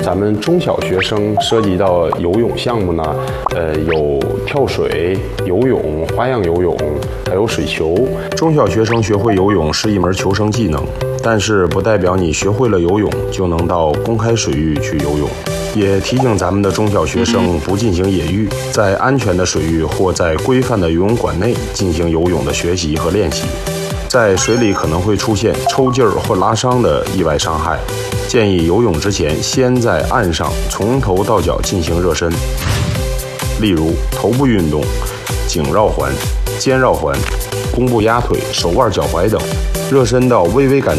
咱们中小学生涉及到游泳项目呢，有跳水、游泳、花样游泳，还有水球。 中小学生学会游泳是一门求生技能，但是不代表你学会了游泳就能到公开水域去游泳。也提醒咱们的中小学生不进行野浴，在安全的水域或在规范的游泳馆内进行游泳的学习和练习。在水里可能会出现抽筋儿或拉伤的意外伤害，建议游泳之前先在岸上从头到脚进行热身，例如头部运动、颈绕环、肩绕环、弓步压腿、手腕脚踝等，热身到微微感